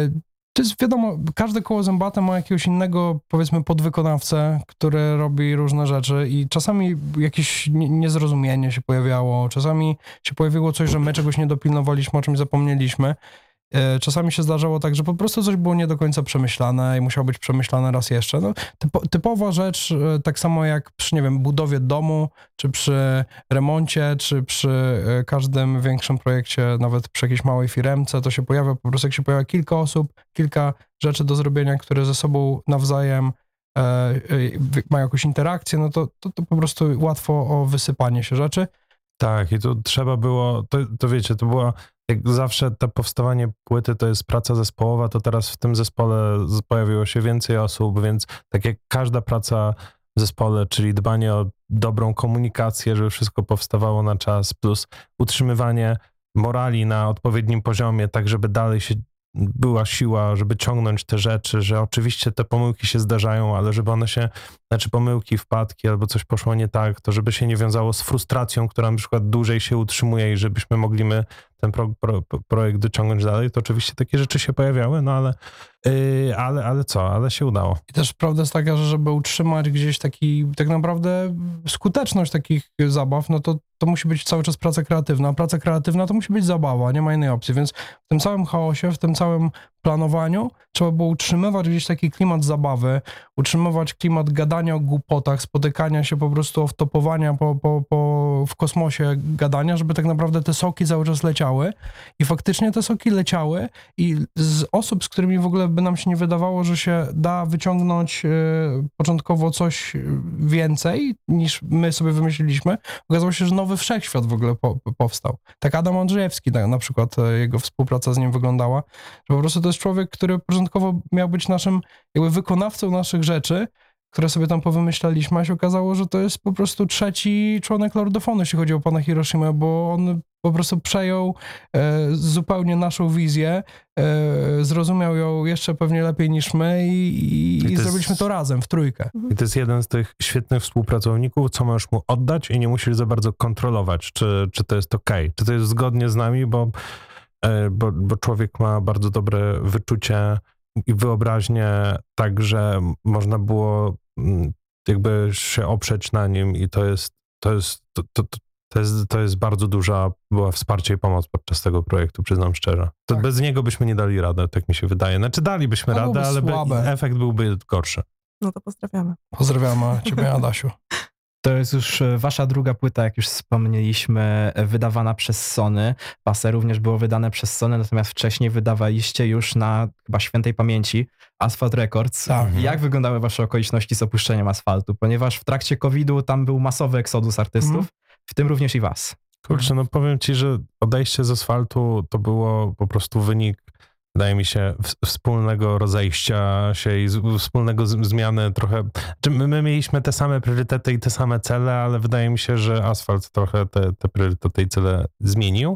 To jest wiadomo, każde koło zębate ma jakiegoś innego, powiedzmy, podwykonawcę, który robi różne rzeczy i czasami jakieś nie- niezrozumienie się pojawiało, czasami się pojawiło coś, że my czegoś nie dopilnowaliśmy, o czymś zapomnieliśmy. E, Czasami się zdarzało tak, że po prostu coś było nie do końca przemyślane i musiało być przemyślane raz jeszcze. No, typo, typowa rzecz, e, tak samo jak przy, nie wiem, budowie domu, czy przy remoncie, czy przy e, każdym większym projekcie, nawet przy jakiejś małej firemce, to się pojawia po prostu, jak się pojawia kilka osób, kilka rzeczy do zrobienia, które ze sobą nawzajem e, e, wy- mają jakąś interakcję, no to, to, to po prostu łatwo o wysypanie się rzeczy. Tak, i tu trzeba było, to, to wiecie, to było, jak zawsze to powstawanie płyty to jest praca zespołowa, to teraz w tym zespole z- pojawiło się więcej osób, więc tak jak każda praca w zespole, czyli dbanie o dobrą komunikację, żeby wszystko powstawało na czas, plus utrzymywanie morali na odpowiednim poziomie, tak żeby dalej się była siła, żeby ciągnąć te rzeczy, że oczywiście te pomyłki się zdarzają, ale żeby one się, znaczy pomyłki, wpadki albo coś poszło nie tak, to żeby się nie wiązało z frustracją, która na przykład dłużej się utrzymuje i żebyśmy mogli my ten pro, pro, projekt dociągnąć dalej, to oczywiście takie rzeczy się pojawiały, no ale, yy, ale, ale co, ale się udało. I też prawda jest taka, że żeby utrzymać gdzieś taki, tak naprawdę skuteczność takich zabaw, no to to musi być cały czas praca kreatywna. A praca kreatywna to musi być zabawa, nie ma innej opcji. Więc w tym całym chaosie, w tym całym planowaniu trzeba było utrzymywać gdzieś taki klimat zabawy, utrzymywać klimat gadania o głupotach, spotykania się po prostu, wtopowania po, po, po, w kosmosie gadania, żeby tak naprawdę te soki cały czas leciały. I faktycznie te soki leciały i z osób, z którymi w ogóle by nam się nie wydawało, że się da wyciągnąć e, początkowo coś więcej niż my sobie wymyśliliśmy, okazało się, że nowy wszechświat w ogóle po, powstał. Tak Adam Andrzejewski tak, na przykład, e, jego współpraca z nim wyglądała, że po prostu to jest człowiek, który początkowo miał być naszym jakby wykonawcą naszych rzeczy, które sobie tam powymyślaliśmy, a się okazało, że to jest po prostu trzeci członek Lordofonu, jeśli chodzi o pana Hiroshima, bo on po prostu przejął e, zupełnie naszą wizję, e, zrozumiał ją jeszcze pewnie lepiej niż my i, i, I to i jest- zrobiliśmy to razem, w trójkę. I to jest jeden z tych świetnych współpracowników, co możesz mu oddać i nie musisz za bardzo kontrolować, czy, czy to jest okej, czy to jest zgodnie z nami, bo, e, bo, bo człowiek ma bardzo dobre wyczucie i wyobraźnię, tak, że można było mm, jakby się oprzeć na nim i to jest, to jest, to, to, to jest, to jest bardzo duża była wsparcie i pomoc podczas tego projektu, przyznam szczerze. To Tak. bez niego byśmy nie dali radę, tak mi się wydaje. Znaczy dalibyśmy To radę, byłoby ale by, słabe. efekt byłby gorszy. No to pozdrawiamy. Pozdrawiamy ciebie, Adasiu. To jest już e, wasza druga płyta, jak już wspomnieliśmy, e, wydawana przez Sony. Passe również było wydane przez Sony, natomiast wcześniej wydawaliście już na chyba świętej pamięci Asphalt Records. Tak. Jak wyglądały wasze okoliczności z opuszczeniem Asfaltu? Ponieważ w trakcie kowida tam był masowy eksodus artystów, Mhm. w tym również i was. Kurczę, no powiem ci, że odejście z asfaltu to było po prostu wynik, wydaje mi się, w- wspólnego rozejścia się i z, wspólnego z, zmiany trochę. Czy my, my mieliśmy te same priorytety i te same cele, ale wydaje mi się, że asfalt trochę te, te priorytety i cele zmienił.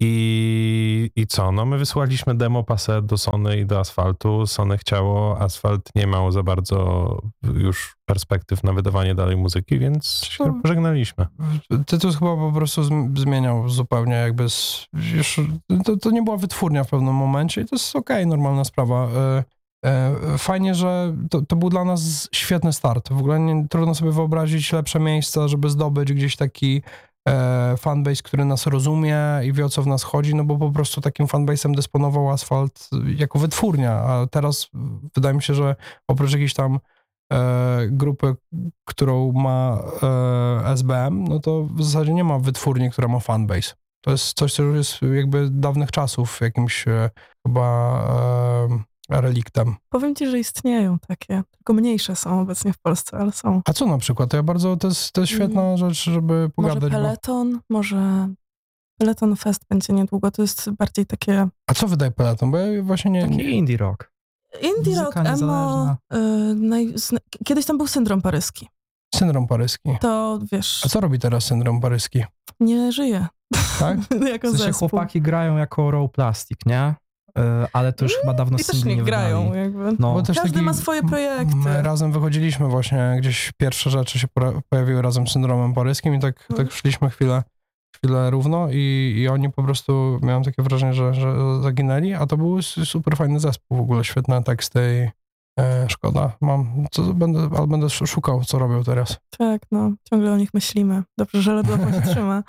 I, I co? No my wysłaliśmy demo Passe do Sony i do Asfaltu. Sony chciało, Asfalt nie miał za bardzo już perspektyw na wydawanie dalej muzyki, więc się To- pożegnaliśmy. Tytuł chyba po prostu zm- zmieniał zupełnie jakby z, już, to, to nie była wytwórnia w pewnym momencie i to jest okej, normalna sprawa. E, e, Fajnie, że to, to był dla nas świetny start. W ogóle nie, trudno sobie wyobrazić lepsze miejsca, żeby zdobyć gdzieś taki e, fanbase, który nas rozumie i wie, o co w nas chodzi, no bo po prostu takim fanbase'em dysponował Asfalt jako wytwórnia, a teraz wydaje mi się, że oprócz jakiejś tam e, grupy, którą ma e, S B M, no to w zasadzie nie ma wytwórni, która ma fanbase. To jest coś, co już jest jakby dawnych czasów jakimś e, chyba e, reliktem. Powiem ci, że istnieją takie, tylko mniejsze są obecnie w Polsce, ale są. A co na przykład? To ja bardzo, to jest, to jest świetna Mm. rzecz, żeby Może pogadać. Bo... Peloton, może Peloton Fest będzie niedługo, to jest bardziej takie A co wydaje Peloton? Bo ja właśnie nie... Taki nie... indie rock. indie rock, Muzyka emo. niezależna. Y, naj, zna- kiedyś tam był syndrom paryski. Syndrom paryski. To wiesz, A co robi teraz syndrom paryski? nie żyje Tak? jako W sensie zespół. chłopaki grają jako Raw Plastic, nie? E, Ale to już chyba dawno I też singli nie nie grają, wydali. jakby. No, Bo też Każdy taki- ma swoje projekty. My razem wychodziliśmy właśnie, gdzieś pierwsze rzeczy się pora- pojawiły razem z syndromem paryskim i tak, No. tak szliśmy chwilę, chwilę równo i, i oni po prostu, miałem takie wrażenie, że, że zaginęli, a to był super fajny zespół, w ogóle świetne teksty i e, szkoda. Mam, co, będę, ale będę szukał, co robią teraz. Tak, no, ciągle o nich myślimy. Dobrze, że Ledwo się trzyma.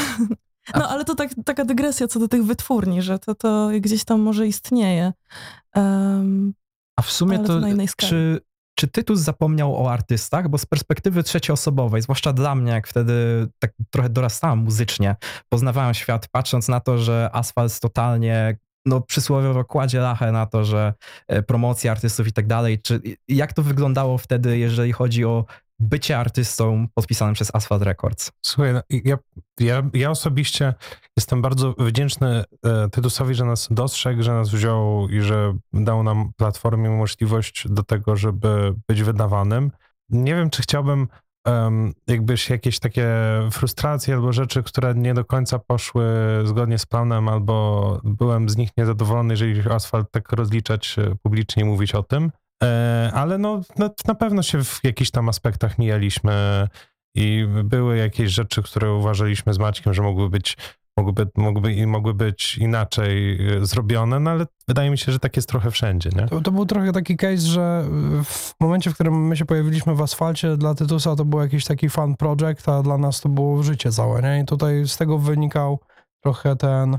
No, ale to tak, taka dygresja co do tych wytwórni, że to, to gdzieś tam może istnieje. Um, A w sumie ale to, to na innej skali. czy, czy Tytus zapomniał o artystach? Bo z perspektywy trzecioosobowej, zwłaszcza dla mnie, jak wtedy tak trochę dorastałem muzycznie, poznawałem świat, patrząc na to, że Asfalt totalnie, no przysłowiowo kładzie lachę na to, że e, promocja artystów i tak dalej. Czy jak to wyglądało wtedy, jeżeli chodzi o bycie artystą podpisanym przez Asphalt Records? Słuchaj, no, ja, ja, ja osobiście jestem bardzo wdzięczny e, Tytusowi, że nas dostrzegł, że nas wziął i że dał nam platformę i możliwość do tego, żeby być wydawanym. Nie wiem, czy chciałbym um, jakby się jakieś takie frustracje albo rzeczy, które nie do końca poszły zgodnie z planem, albo byłem z nich niezadowolony, jeżeli Asfalt tak rozliczać publicznie, mówić o tym. Ale no, no na pewno się w jakichś tam aspektach mijaliśmy i były jakieś rzeczy, które uważaliśmy z Maćkiem, że mogły być, mogłyby, mogłyby, mogły być inaczej zrobione, no ale wydaje mi się, że tak jest trochę wszędzie, nie? To, to był trochę taki case, że w momencie, w którym my się pojawiliśmy w Asfalcie, dla Tytusa to był jakiś taki fan project, a dla nas to było życie całe, nie? I tutaj z tego wynikał trochę ten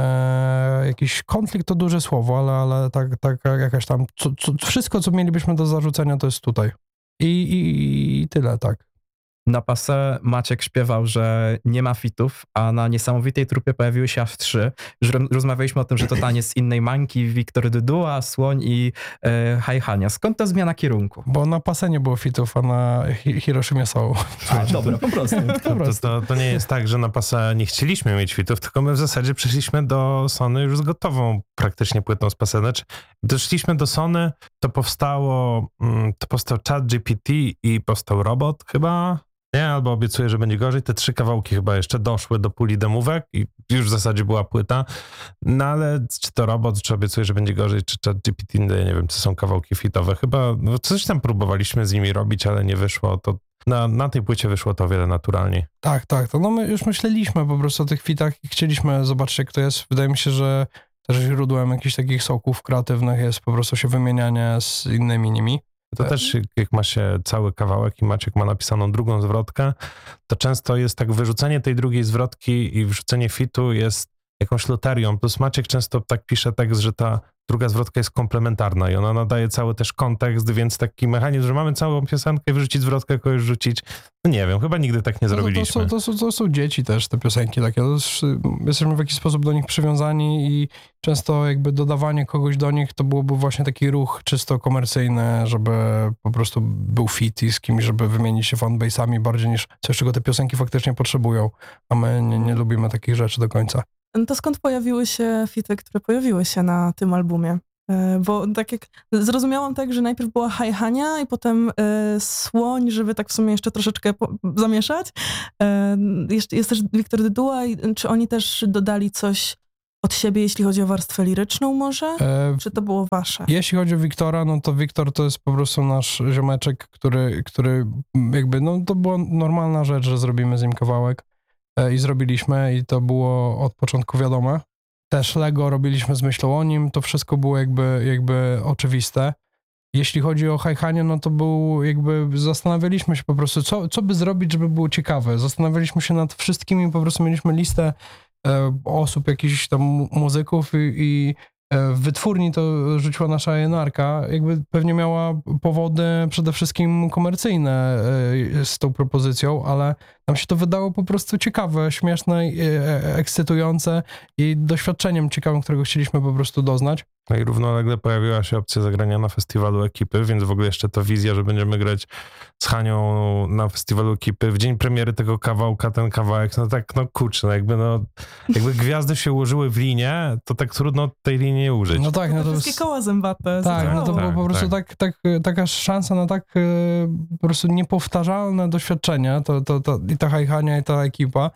E, jakiś konflikt to duże słowo, ale, ale tak, tak jakaś tam, co, co, wszystko, co mielibyśmy do zarzucenia, to jest tutaj. I, i, i tyle, tak. Na Passé Maciek śpiewał, że nie ma fitów, a na Niesamowitej Trupie pojawiły się aż trzy. Już rozmawialiśmy o tym, że to taniec z innej mańki, Wiktor Dydua, Słoń i e, Hajhania. Skąd ta zmiana kierunku? Bo na Passé nie było fitów, a na Hi- Hiroshimie są. A, dobra, po prostu. To, to, to, to nie jest tak, że na Passé nie chcieliśmy mieć fitów, tylko my w zasadzie przyszliśmy do Sony już z gotową praktycznie płytą z Passé. Znaczy, doszliśmy do Sony, to powstało, to powstał ChatGPT i powstał robot chyba. Nie, albo obiecuję, że będzie gorzej. Te trzy kawałki chyba jeszcze doszły do puli demówek i już w zasadzie była płyta. No ale czy to robot, czy obiecuję, że będzie gorzej, czy ChatGPT, no, ja nie wiem, czy są kawałki fitowe. Chyba no, coś tam próbowaliśmy z nimi robić, ale nie wyszło. To na, na tej płycie wyszło to o wiele naturalniej. Tak, tak. To no my już myśleliśmy po prostu o tych fitach i chcieliśmy zobaczyć, jak to jest. Wydaje mi się, że też źródłem jakichś takich soków kreatywnych jest po prostu się wymienianie z innymi nimi. To też jak ma się cały kawałek i Maciek ma napisaną drugą zwrotkę, to często jest tak wyrzucenie tej drugiej zwrotki i wrzucenie fitu jest jakąś loterią. Plus Maciek często tak pisze tekst, że ta druga zwrotka jest komplementarna i ona nadaje cały też kontekst, więc taki mechanizm, że mamy całą piosenkę, wyrzucić zwrotkę, kogoś rzucić. No nie wiem, chyba nigdy tak nie zrobiliśmy. To, to, to, są, to są dzieci też, te piosenki takie. To już, jesteśmy w jakiś sposób do nich przywiązani i często jakby dodawanie kogoś do nich to byłoby właśnie taki ruch czysto komercyjny, żeby po prostu był fit i z kimś, żeby wymienić się fanbase'ami bardziej niż coś, czego te piosenki faktycznie potrzebują, a my nie, nie lubimy takich rzeczy do końca. To skąd pojawiły się fity, które pojawiły się na tym albumie? Bo tak jak zrozumiałam tak, że najpierw była Hajhania i potem y, Słoń, żeby tak w sumie jeszcze troszeczkę po, zamieszać. Y, jest, jest też Wiktor Dydua i czy oni też dodali coś od siebie, jeśli chodzi o warstwę liryczną może? E, czy to było wasze? Jeśli chodzi o Wiktora, no to Wiktor to jest po prostu nasz ziomeczek, który, który jakby, no to była normalna rzecz, że zrobimy z nim kawałek. I zrobiliśmy i to było od początku wiadome. Też Lego robiliśmy z myślą o nim, to wszystko było jakby, jakby oczywiste. Jeśli chodzi o Hajhanie, no to był jakby, zastanawialiśmy się po prostu, co, co by zrobić, żeby było ciekawe. Zastanawialiśmy się nad wszystkimi, po prostu mieliśmy listę e, osób, jakichś tam muzyków i, i w wytwórni to rzuciła nasza jenarka, jakby pewnie miała powody przede wszystkim komercyjne z tą propozycją, ale nam się to wydało po prostu ciekawe, śmieszne, ekscytujące i doświadczeniem ciekawym, którego chcieliśmy po prostu doznać. No i równolegle pojawiła się opcja zagrania na festiwalu Ekipy, więc w ogóle jeszcze to wizja, że będziemy grać z Hanią na festiwalu Ekipy. W dzień premiery tego kawałka, ten kawałek, no tak, no kurczę, no jakby no, jakby gwiazdy się ułożyły w linię, to tak trudno tej linii nie użyć. No tak, no to to wszystkie koła zębate. Tak, no to tak, było po prostu tak, tak, tak, taka szansa na tak po prostu niepowtarzalne doświadczenie, to, to, to, i ta Hajhania, i ta Ekipa.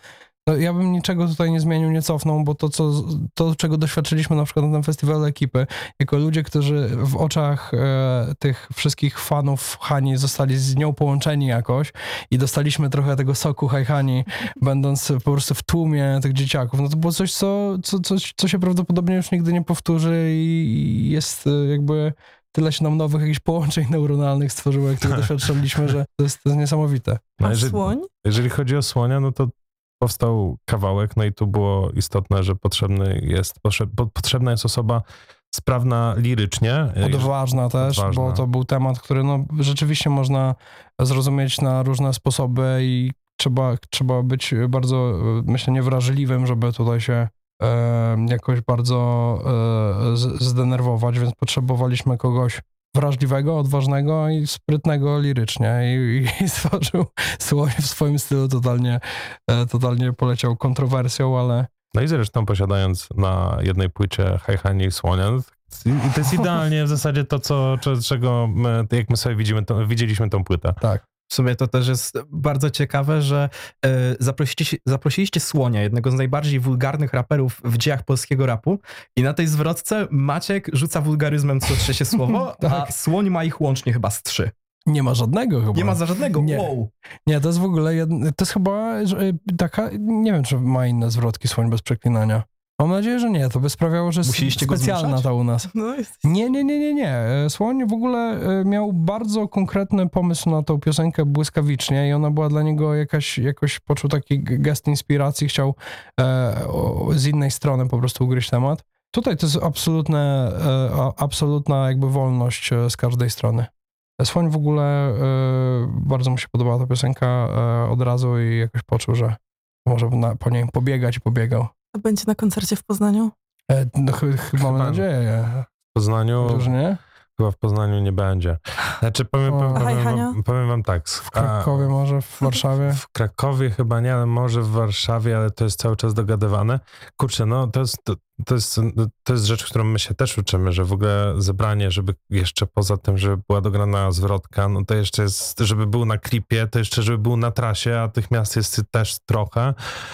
No, ja bym niczego tutaj nie zmienił, nie cofnął, bo to, co, to czego doświadczyliśmy na przykład na tym festiwalu ekipy, jako ludzie, którzy w oczach e, tych wszystkich fanów Hani zostali z nią połączeni jakoś i dostaliśmy trochę tego soku Hi Hani, będąc po prostu w tłumie tych dzieciaków, no to było coś, co, co, coś, co się prawdopodobnie już nigdy nie powtórzy i jest e, jakby tyle się nam nowych jakichś połączeń neuronalnych stworzyło, jak tego doświadczyliśmy, że to jest, to jest niesamowite. No, A jeżeli, słoń? jeżeli chodzi o słonia, no to powstał kawałek, no i tu było istotne, że potrzebny jest, potrzebna jest osoba sprawna lirycznie. Odważna też, Odważna. bo to był temat, który no, rzeczywiście można zrozumieć na różne sposoby i trzeba, trzeba być bardzo, myślę, niewrażliwym, żeby tutaj się e, jakoś bardzo e, z, zdenerwować, więc potrzebowaliśmy kogoś wrażliwego, odważnego i sprytnego lirycznie i, i stworzył Słoń w swoim stylu, totalnie, e, totalnie poleciał kontrowersją, ale No i zresztą posiadając na jednej płycie Hi Hani i Słonia, i to jest idealnie w zasadzie to, co, czego my, jak my sobie widzimy, to, widzieliśmy tą płytę. tak. W sumie to też jest bardzo ciekawe, że e, zaprosiliście, zaprosiliście Słonia, jednego z najbardziej wulgarnych raperów w dziejach polskiego rapu i na tej zwrotce Maciek rzuca wulgaryzmem co trzecie słowo, Tak. a Słoń ma ich łącznie chyba z trzy. Nie ma żadnego chyba. Nie ma za żadnego, Nie. wow. Nie, to jest w ogóle, jedno, to jest chyba że, taka, nie wiem, czy ma inne zwrotki Słoń bez przeklinania. Mam nadzieję, że nie, to by sprawiało, że jest Musieliście go specjalna zmuszać? ta u nas. No jest. Nie, nie, nie, nie, nie. Słoń w ogóle miał bardzo konkretny pomysł na tą piosenkę błyskawicznie i ona była dla niego jakaś, jakoś poczuł taki gest inspiracji, chciał e, o, z innej strony po prostu ugryźć temat. Tutaj to jest absolutne, e, absolutna jakby wolność z każdej strony. Słoń w ogóle e, bardzo mu się podobała ta piosenka e, od razu i jakoś poczuł, że może na, po niej pobiegać i pobiegał. A będzie na koncercie w Poznaniu? E, no, ch- ch- mamy Chyba. nadzieję. W Poznaniu, Różnie? chyba w Poznaniu nie będzie. Znaczy powiem, O. powiem, A Hi powiem, Hania? wam, powiem wam tak. W Krakowie może, w Warszawie? W Krakowie chyba nie, ale może w Warszawie, ale to jest cały czas dogadywane. Kurczę, no to jest, to, to jest, to jest rzecz, którą my się też uczymy, że w ogóle zebranie, żeby jeszcze poza tym, żeby była dograna zwrotka, no to jeszcze jest, żeby był na klipie, to jeszcze, żeby był na trasie, a tych miast jest też trochę.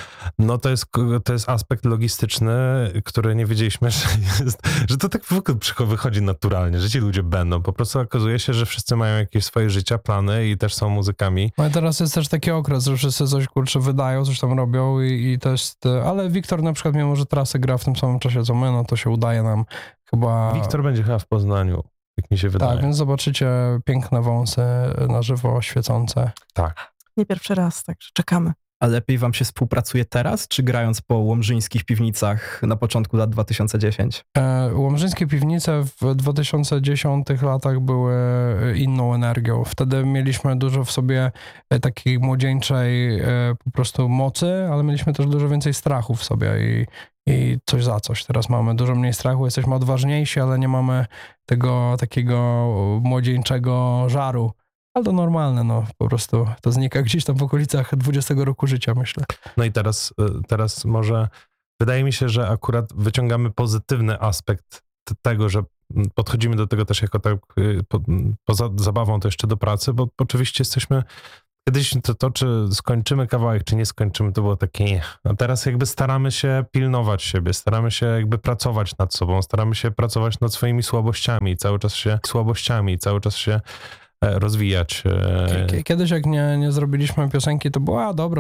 No to jest, to jest aspekt logistyczny, który nie wiedzieliśmy, że jest, że to tak w ogóle wychodzi naturalnie, że ci ludzie będą. Po prostu okazuje się, że wszyscy mają jakieś swoje życia, plany i też są muzykami. No i teraz jest też taki okres, że wszyscy coś kurczę wydają, coś tam robią i, i to jest... Ale Wiktor na przykład, mimo że trasę gra w tym samym czasie co my, no to się udaje nam chyba... Wiktor będzie chyba w Poznaniu, jak mi się wydaje. Tak, więc zobaczycie piękne wąsy na żywo, świecące. Tak. Nie pierwszy raz, także czekamy. A lepiej wam się współpracuje teraz, czy grając po łomżyńskich piwnicach na początku lat dwa tysiące dziesiątych? E, Łomżyńskie piwnice w dwa tysiące dziesiątych latach były inną energią. Wtedy mieliśmy dużo w sobie e, takiej młodzieńczej e, po prostu mocy, ale mieliśmy też dużo więcej strachu w sobie i, i coś za coś. Teraz mamy dużo mniej strachu, jesteśmy odważniejsi, ale nie mamy tego takiego młodzieńczego żaru. Ale to normalne, no po prostu to znika gdzieś tam w okolicach dwudziestego roku życia, myślę. No i teraz, teraz może wydaje mi się, że akurat wyciągamy pozytywny aspekt t- tego, że podchodzimy do tego też jako tak po, poza zabawą to jeszcze do pracy, bo oczywiście jesteśmy kiedyś to, to, czy skończymy kawałek, czy nie skończymy, to było takie, a teraz jakby staramy się pilnować siebie, staramy się jakby pracować nad sobą, staramy się pracować nad swoimi słabościami, cały czas się słabościami, cały czas się rozwijać. Kiedyś jak nie, nie zrobiliśmy piosenki, to była dobra,